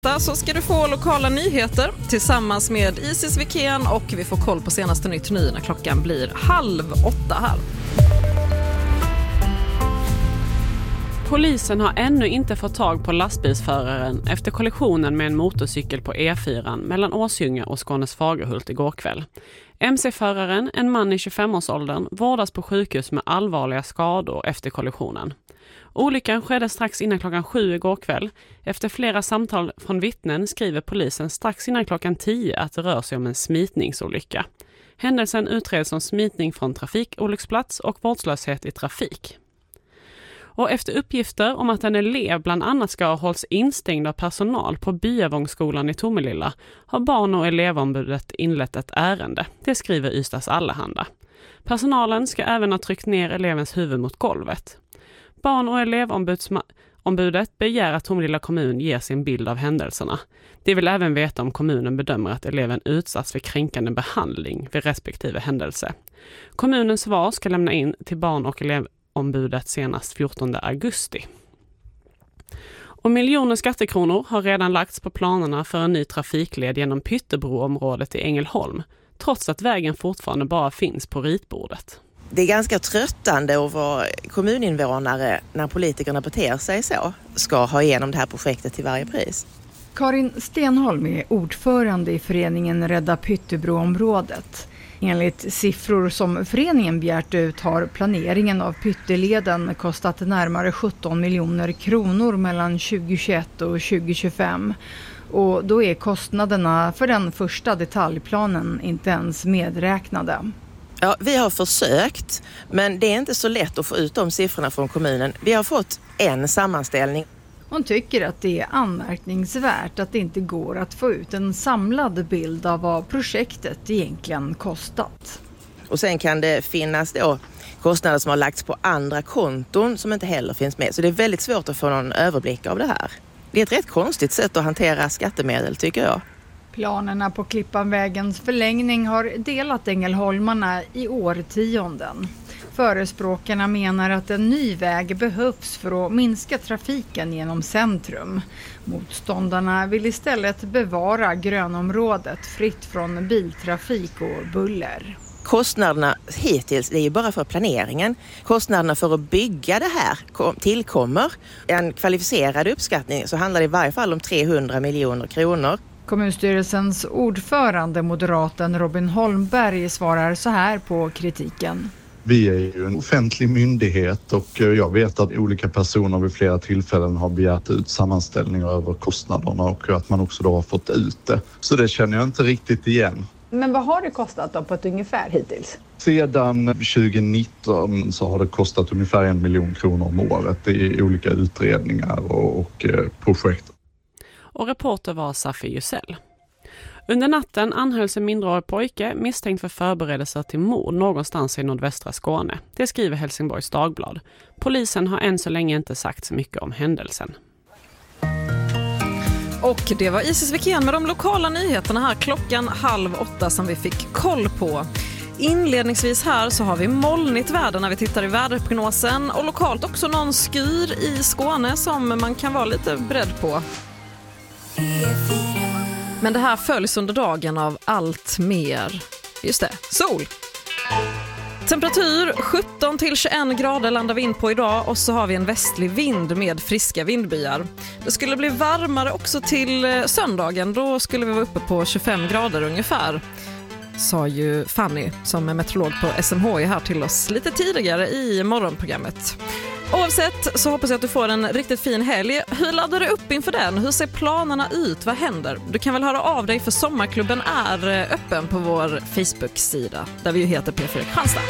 Så ska du få lokala nyheter tillsammans med Isis Wiken och vi får koll på senaste nytt när klockan blir 7:30 här. Polisen har ännu inte fått tag på lastbilsföraren efter kollisionen med en motorcykel på E4 mellan Åsjunga och Skånes Fagerhult igår kväll. MC-föraren, en man i 25-årsåldern, vårdas på sjukhus med allvarliga skador efter kollisionen. Olyckan skedde strax innan klockan 7 igår kväll. Efter flera samtal från vittnen skriver polisen strax innan klockan 10 att det rör sig om en smitningsolycka. Händelsen utreds som smitning från trafikolycksplats och vårdslöshet i trafik. Och efter uppgifter om att en elev bland annat ska ha hållits instängd av personal på Byavångsskolan i Tomelilla har barn- och elevombudet inlett ett ärende. Det skriver Ystads Allehanda. Personalen ska även ha tryckt ner elevens huvud mot golvet. Barn- och elevombudet begär att Tomelilla kommun ger sin bild av händelserna. De vill även veta om kommunen bedömer att eleven utsatts för kränkande behandling vid respektive händelse. Kommunens svar ska lämna in till barn- och elevombudet senast 14 augusti. Och miljoner skattekronor har redan lagts på planerna för en ny trafikled genom Pyttebroområdet i Ängelholm, trots att vägen fortfarande bara finns på ritbordet. Det är ganska tröttande att vara kommuninvånare när politikerna beter sig så. Ska ha igenom det här projektet till varje pris. Karin Stenholm är ordförande i föreningen Rädda Pyttebroområdet. Enligt siffror som föreningen begärt ut har planeringen av Pytteleden kostat närmare 17 miljoner kronor mellan 2021 och 2025. Och då är kostnaderna för den första detaljplanen inte ens medräknade. Ja, vi har försökt, men det är inte så lätt att få ut de siffrorna från kommunen. Vi har fått en sammanställning. Hon tycker att det är anmärkningsvärt att det inte går att få ut en samlad bild av vad projektet egentligen kostat. Och sen kan det finnas då kostnader som har lagts på andra konton som inte heller finns med. Så det är väldigt svårt att få någon överblick av det här. Det är ett rätt konstigt sätt att hantera skattemedel, tycker jag. Planerna på Klippanvägens förlängning har delat ängelholmarna i årtionden. Förespråkarna menar att en ny väg behövs för att minska trafiken genom centrum. Motståndarna vill istället bevara grönområdet fritt från biltrafik och buller. Kostnaderna hittills, det är ju bara för planeringen. Kostnaderna för att bygga det här tillkommer. En kvalificerad uppskattning så handlar det i varje fall om 300 miljoner kronor. Kommunstyrelsens ordförande, moderaten Robin Holmberg, svarar så här på kritiken. Vi är ju en offentlig myndighet och jag vet att olika personer vid flera tillfällen har begärt ut sammanställningar över kostnaderna och att man också då har fått ut det. Så det känner jag inte riktigt igen. Men vad har det kostat då på ett ungefär hittills? Sedan 2019 så har det kostat ungefär 1 miljon kronor om året i olika utredningar och projekt. Och reporter var Safi Jusell. Under natten anhölls en mindreårig pojke misstänkt för förberedelser till mord någonstans i nordvästra Skåne. Det skriver Helsingborgs Dagblad. Polisen har än så länge inte sagt så mycket om händelsen. Och det var Isis Wiken med de lokala nyheterna här klockan 7:30 som vi fick koll på. Inledningsvis här så har vi molnigt väder när vi tittar i väderprognosen och lokalt också någon skyr i Skåne som man kan vara lite beredd på. Men det här följs under dagen av allt mer, just det, sol. Temperatur 17 till 21 grader landar vi in på idag och så har vi en västlig vind med friska vindbyar. Det skulle bli varmare också till söndagen, då skulle vi vara uppe på 25 grader ungefär. Sa ju Fanny som är meteorolog på SMHI här till oss lite tidigare i morgonprogrammet. Oavsett så hoppas jag att du får en riktigt fin helg. Hur laddar du upp inför den? Hur ser planerna ut? Vad händer? Du kan väl höra av dig för sommarklubben är öppen på vår Facebook-sida där vi ju heter P4 Kristianstad.